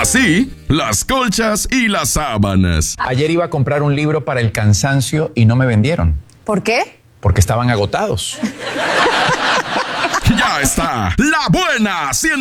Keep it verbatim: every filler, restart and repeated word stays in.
Así, las colchas y las sábanas. Ayer iba a comprar un libro para el cansancio y no me vendieron. ¿Por qué? Porque estaban agotados. Ya está, La Buena